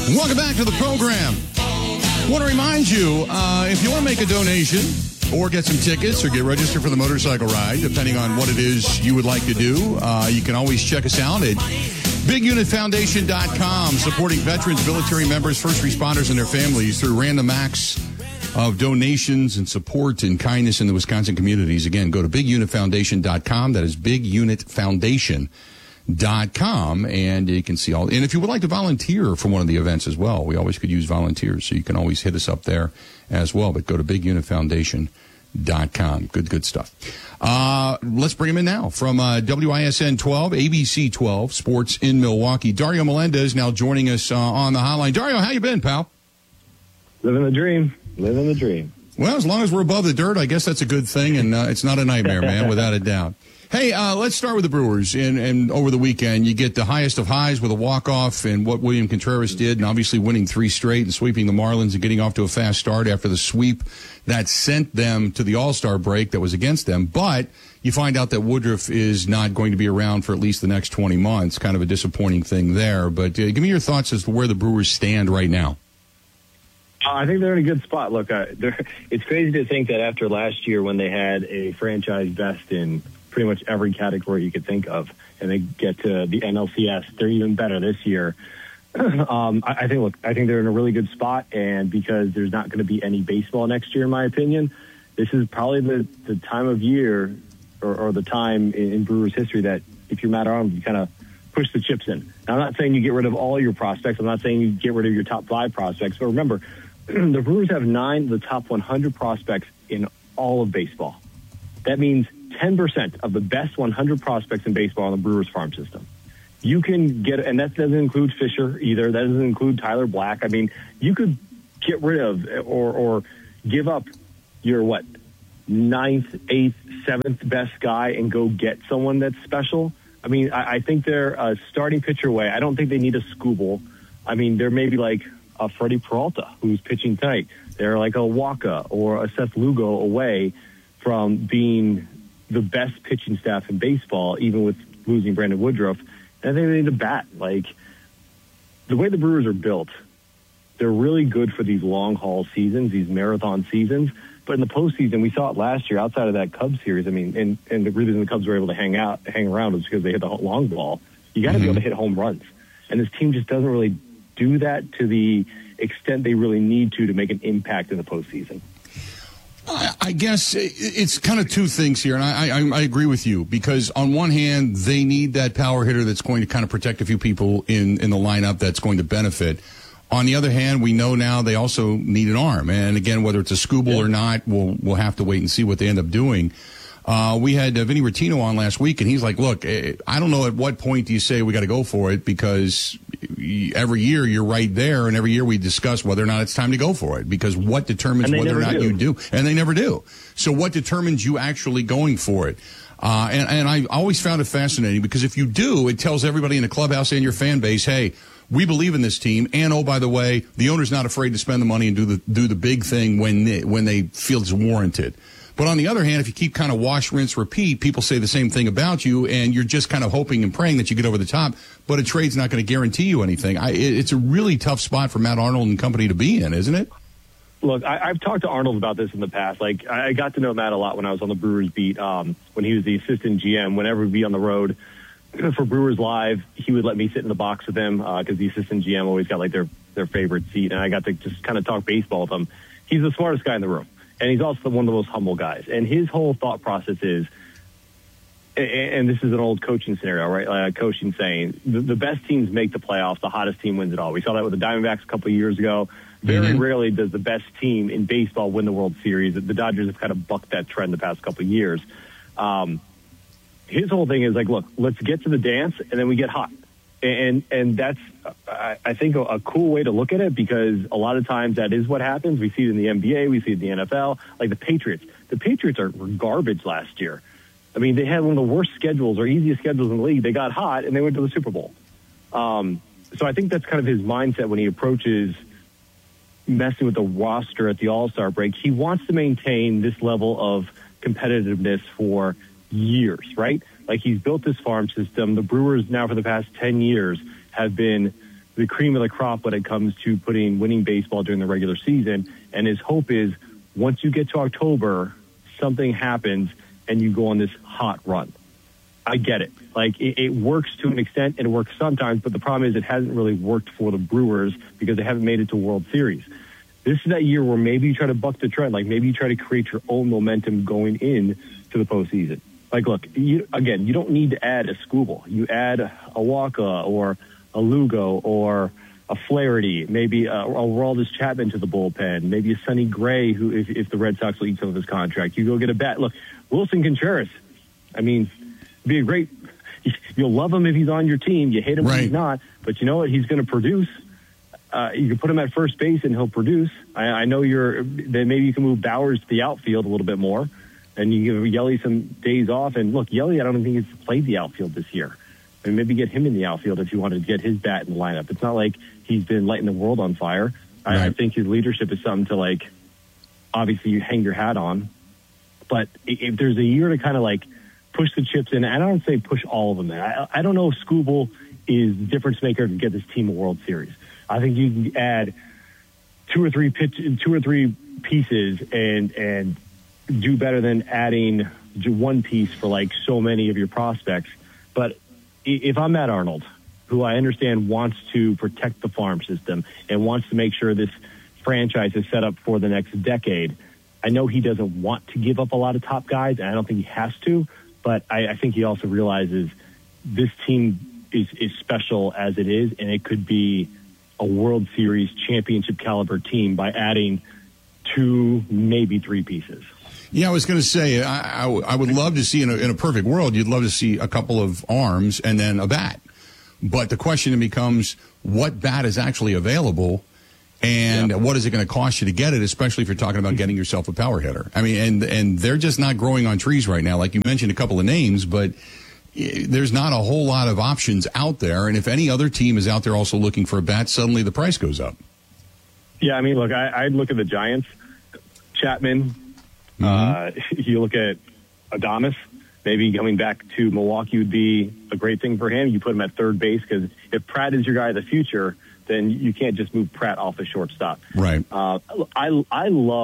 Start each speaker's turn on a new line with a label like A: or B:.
A: Welcome back to the program. I want to remind you, if you want to make a donation or get some tickets or get registered for the motorcycle ride, depending on what it is you would like to do, you can always check us out at BigUnitFoundation.com, supporting veterans, military members, first responders, and their families through random acts of donations and support and kindness in the Wisconsin communities. Again, go to BigUnitFoundation.com. That is BigUnitFoundation.com. And you can see all. And if you would like to volunteer for one of the events as well, we always could use volunteers, so you can always hit us up there as well. But go to BigUnitFoundation.com. Good stuff. Let's bring him in now from WISN 12, ABC 12, Sports in Milwaukee. Dario Melendez now joining us on the hotline. Dario, how you been, pal?
B: Living the dream.
A: Well, as long as we're above the dirt, I guess that's a good thing, and it's not a nightmare, man, without a doubt. Hey, let's start with the Brewers. And over the weekend, you get the highest of highs with a walk-off and what William Contreras did, and obviously winning 3 straight and sweeping the Marlins and getting off to a fast start after the sweep that sent them to the All-Star break that was against them. But you find out that Woodruff is not going to be around for at least the next 20 months. Kind of a disappointing thing there. But give me your thoughts as to where the Brewers stand right now.
B: I think they're in a good spot. Look, it's crazy to think that after last year when they had a franchise best in pretty much every category you could think of, and they get to the NLCS, they're even better this year. I think they're in a really good spot, and because there's not going to be any baseball next year, in my opinion, this is probably the time of year or the time in Brewers history that if you're Matt Arnold, you kind of push the chips in. Now, I'm not saying you get rid of all your prospects. I'm not saying you get rid of your top 5 prospects, but remember, the Brewers have 9 of the top 100 prospects in all of baseball. That means 10% of the best 100 prospects in baseball on the Brewers farm system. You can get, and that doesn't include Fisher either. That doesn't include Tyler Black. I mean, you could get rid of or give up your, 9th, 8th, 7th best guy and go get someone that's special. I mean, I think they're a starting pitcher away. I don't think they need a Skubal. I mean, they're maybe like a Freddie Peralta, who's pitching tonight. They're like a Waka or a Seth Lugo away from being the best pitching staff in baseball, even with losing Brandon Woodruff. And I think they need a bat. Like, the way the Brewers are built, they're really good for these long-haul seasons, these marathon seasons. But in the postseason, we saw it last year outside of that Cubs series. I mean, and the reason the Cubs were able to hang around was because they hit the long ball. You got to be able to hit home runs. And this team just doesn't really do that to the extent they really need to make an impact in the postseason.
A: I guess it's kind of two things here, and I agree with you, because on one hand, they need that power hitter that's going to kind of protect a few people in the lineup that's going to benefit. On the other hand, we know now they also need an arm. And again, whether it's a Skubal or not, we'll have to wait and see what they end up doing. We had Vinny Rottino on last week, and he's like, look, I don't know at what point do you say we got to go for it, because every year you're right there, and every year we discuss whether or not it's time to go for it, because what determines whether or not you do. And they never do. So what determines you actually going for it? And I always found it fascinating, because if you do, it tells everybody in the clubhouse and your fan base, hey, we believe in this team, and oh, by the way, the owner's not afraid to spend the money and do the big thing when they feel it's warranted. But on the other hand, if you keep kind of wash, rinse, repeat, people say the same thing about you, and you're just kind of hoping and praying that you get over the top, but a trade's not going to guarantee you anything. It's a really tough spot for Matt Arnold and company to be in, isn't it?
B: Look, I've talked to Arnold about this in the past. Like, I got to know Matt a lot when I was on the Brewers beat, when he was the assistant GM. Whenever we'd be on the road for Brewers Live, he would let me sit in the box with him, because the assistant GM always got like their favorite seat, and I got to just kind of talk baseball with him. He's the smartest guy in the room. And he's also one of the most humble guys. And his whole thought process is, and this is an old coaching scenario, right? Coaching saying, the best teams make the playoffs, the hottest team wins it all. We saw that with the Diamondbacks a couple of years ago. Very rarely does the best team in baseball win the World Series. The Dodgers have kind of bucked that trend the past couple of years. His whole thing is like, look, let's get to the dance, and then we get hot. And that's, I think, a cool way to look at it, because a lot of times that is what happens. We see it in the NBA. We see it in the NFL. Like the Patriots. The Patriots were garbage last year. I mean, they had one of the worst schedules or easiest schedules in the league. They got hot, and they went to the Super Bowl. So I think that's kind of his mindset when he approaches messing with the roster at the All-Star break. He wants to maintain this level of competitiveness for years, right? Like, he's built this farm system. The Brewers now for the past 10 years have been the cream of the crop when it comes to winning baseball during the regular season. And his hope is once you get to October, something happens and you go on this hot run. I get it. Like, it works to an extent, and it works sometimes, but the problem is it hasn't really worked for the Brewers because they haven't made it to World Series. This is that year where maybe you try to buck the trend. Like, maybe you try to create your own momentum going in to the postseason. Like, look, you don't need to add a Skubal. You add a Waka or a Lugo or a Flaherty, maybe a Aroldis Chapman to the bullpen, maybe a Sonny Gray, who, if the Red Sox will eat some of his contract, you go get a bat. Look, Wilson Contreras, I mean, be a great, you'll love him if he's on your team. You hate him if he's not, but you know what? He's going to produce. You can put him at first base and he'll produce. I know then maybe you can move Bowers to the outfield a little bit more, and you give Yelly some days off. And look, Yelly, I don't think he's played the outfield this year. And maybe get him in the outfield if you wanted to get his bat in the lineup. It's not like he's been lighting the world on fire. Right. I think his leadership is something to, like, obviously you hang your hat on. But if there's a year to kind of, like, push the chips in, and I don't say push all of them in. I don't know if Skubal is the difference maker to get this team a World Series. I think you can add two or three pieces and do better than adding one piece for, like, so many of your prospects. But if I'm Matt Arnold, who I understand wants to protect the farm system and wants to make sure this franchise is set up for the next decade, I know he doesn't want to give up a lot of top guys, and I don't think he has to, but I think he also realizes this team is special as it is, and it could be a World Series championship caliber team by adding 2, maybe 3 pieces.
A: Yeah, I was going to say, I would love to see, in a perfect world, you'd love to see a couple of arms and then a bat. But the question then becomes, what bat is actually available, and what is it going to cost you to get it, especially if you're talking about getting yourself a power hitter? I mean, and they're just not growing on trees right now. Like you mentioned a couple of names, but there's not a whole lot of options out there. And if any other team is out there also looking for a bat, suddenly the price goes up. Yeah,
B: I mean, look, I'd look at the Giants. Chapman. You look at Adames, maybe coming back to Milwaukee would be a great thing for him. You put him at third base because if Pratt is your guy of the future, then you can't just move Pratt off the shortstop.
A: Right.
B: I love